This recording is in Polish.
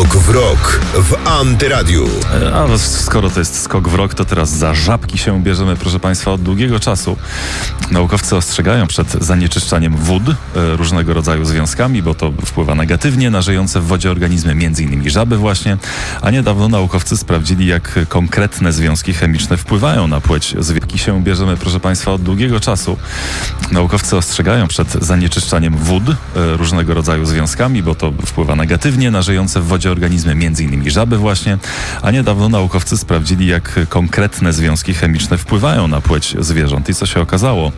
Skok w rok w Antyradiu. A skoro to jest skok w rok, to teraz za żabki się bierzemy, proszę Państwa, od długiego czasu. Naukowcy ostrzegają przed zanieczyszczaniem wód różnego rodzaju związkami, bo to wpływa negatywnie na żyjące w wodzie organizmy, m.in. żaby właśnie. A niedawno naukowcy sprawdzili, jak konkretne związki chemiczne wpływają na płeć zwierząt. Się bierzemy, proszę Państwa, od długiego czasu. Naukowcy ostrzegają przed zanieczyszczaniem wód różnego rodzaju związkami, bo to wpływa negatywnie na żyjące w wodzie organizmy, m.in. żaby właśnie. A niedawno naukowcy sprawdzili, jak konkretne związki chemiczne wpływają na płeć zwierząt. I co się okazało?